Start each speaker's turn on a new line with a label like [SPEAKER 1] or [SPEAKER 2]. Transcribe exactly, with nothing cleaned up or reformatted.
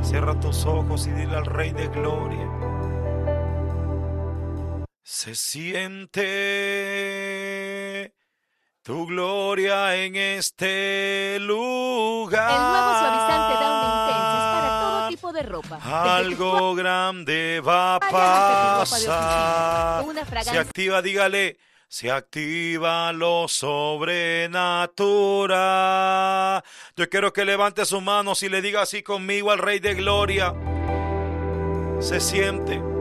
[SPEAKER 1] Cierra tus ojos y dile al Rey de Gloria. Se siente tu gloria en este lugar.
[SPEAKER 2] El nuevo suavizante Down de Intense es para todo tipo de ropa.
[SPEAKER 1] Algo grande va a pasar.
[SPEAKER 2] Con una
[SPEAKER 1] Se
[SPEAKER 2] fragancia.
[SPEAKER 1] activa, dígale. Se activa lo sobrenatural. Yo quiero que levante sus manos y le diga así conmigo al Rey de Gloria. Se siente